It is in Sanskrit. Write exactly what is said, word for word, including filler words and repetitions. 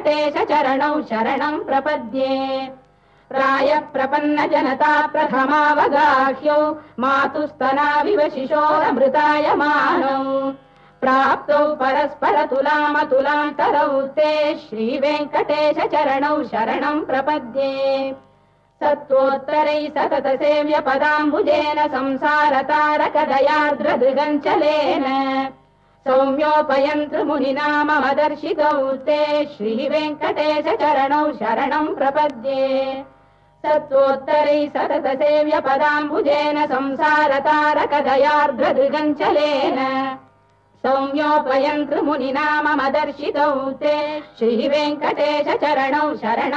श्रीवेङ्कटेश चरणौ शरणं प्रपद्ये प्रायः प्रपन्न जनता प्रथमावगाह्यौ मातुस्तनाविव शिशोरमृतायमानौ प्राप्तौ परस्पर तुलामतुलान्तरौ ते श्रीवेङ्कटेश चरणौ शरणं प्रपद्ये सत्त्वोत्तरै सतत सेव्य पदाम्बुजेन संसारतारकदयार्द्रदृगञ्चलेन सौम्योपयन्तृमुनिना मम दर्शितौ ते श्रीवेङ्कटेश चरणौ शरणं प्रपद्ये सत्त्वोत्तरै सतत सेव्य पदाम्बुजेन संसारतारकदयार्द्रदृगञ्चलेन सौम्योपयन्तृमुनिना मम दर्शितौ ते श्रीवेङ्कटेश चरणौ शरणं